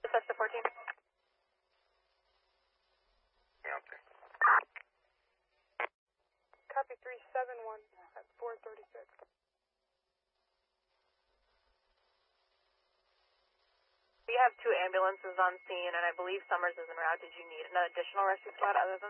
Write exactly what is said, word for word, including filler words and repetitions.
That's the fourteen. Yeah, okay. Copy three seven one at four thirty-six. We have two ambulances on scene, and I believe Summers is en route. Did you need an additional rescue squad other than